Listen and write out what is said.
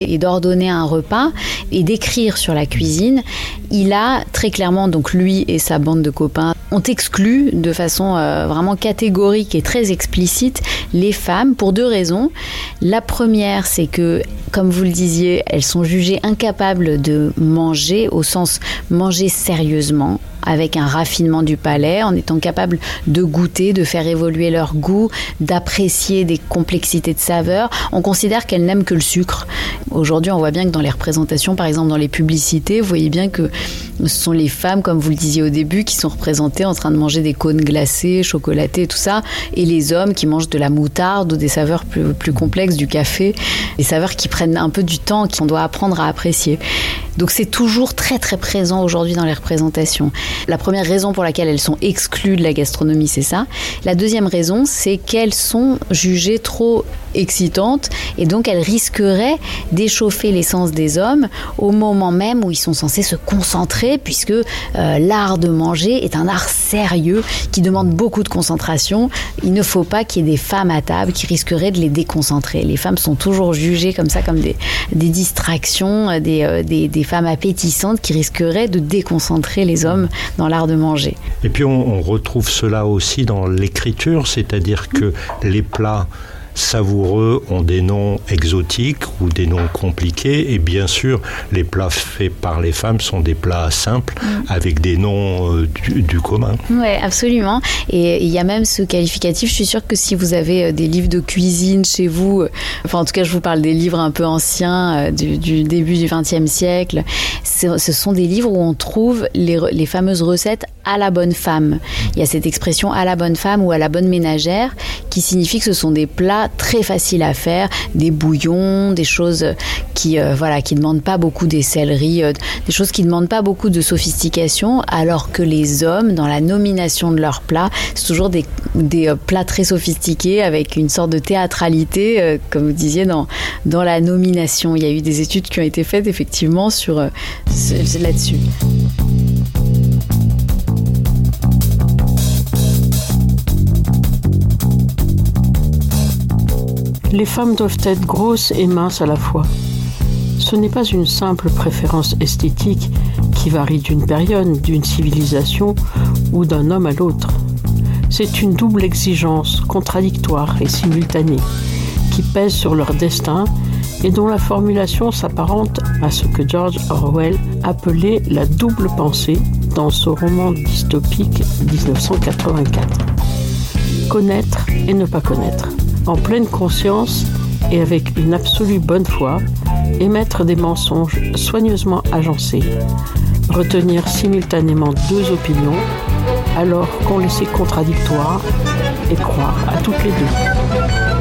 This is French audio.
et d'ordonner un repas et d'écrire sur la cuisine, il a très clairement, donc lui et sa bande de copains, ont exclu de façon vraiment catégorique et très explicite les femmes pour 2 raisons. La première, c'est que, comme vous le disiez, elles sont jugées incapables de manger, au sens manger sérieusement, avec un raffinement du palais, en étant capables de goûter, de faire évoluer leur goût, d'apprécier des complexités de saveurs. On considère qu'elles n'aiment que le sucre. Aujourd'hui, on voit bien que dans les représentations, par exemple dans les publicités, vous voyez bien que ce sont les femmes, comme vous le disiez au début, qui sont représentées en train de manger des cônes glacés, chocolatés, tout ça, et les hommes qui mangent de la moutarde ou des saveurs plus complexes, du café, des saveurs qui prennent un peu du temps, qu'on doit apprendre à apprécier. Donc c'est toujours très très présent aujourd'hui dans les représentations. La première raison pour laquelle elles sont exclues de la gastronomie, c'est ça. La deuxième raison, c'est qu'elles sont jugées trop excitantes et donc elles risqueraient d'échauffer les sens des hommes au moment même où ils sont censés se concentrer, puisque l'art de manger est un art sérieux qui demande beaucoup de concentration. Il ne faut pas qu'il y ait des femmes à table qui risqueraient de les déconcentrer. Les femmes sont toujours jugées comme ça, comme des distractions, des femmes appétissantes qui risqueraient de déconcentrer les hommes dans l'art de manger. Et puis on retrouve cela aussi dans l'écriture, c'est-à-dire que les plats savoureux ont des noms exotiques ou des noms compliqués, et bien sûr les plats faits par les femmes sont des plats simples avec des noms du commun. Oui, absolument. Et il y a même ce qualificatif. Je suis sûre que si vous avez des livres de cuisine chez vous, enfin en tout cas je vous parle des livres un peu anciens du début du XXe siècle, ce sont des livres où on trouve les fameuses recettes à la bonne femme. Il y a cette expression à la bonne femme ou à la bonne ménagère qui signifie que ce sont des plats très faciles à faire, des bouillons, des choses qui demandent pas beaucoup d'essellerie, des choses qui demandent pas beaucoup de sophistication, alors que les hommes, dans la nomination de leurs plats, c'est toujours des plats très sophistiqués avec une sorte de théâtralité, comme vous disiez, dans la nomination. Il y a eu des études qui ont été faites effectivement là-dessus. Les femmes doivent être grosses et minces à la fois. Ce n'est pas une simple préférence esthétique qui varie d'une période, d'une civilisation ou d'un homme à l'autre. C'est une double exigence, contradictoire et simultanée, qui pèse sur leur destin et dont la formulation s'apparente à ce que George Orwell appelait la double pensée dans son roman dystopique 1984. Connaître et ne pas connaître. En pleine conscience et avec une absolue bonne foi, émettre des mensonges soigneusement agencés, retenir simultanément 2 opinions, alors qu'on les sait contradictoires, et croire à toutes les 2.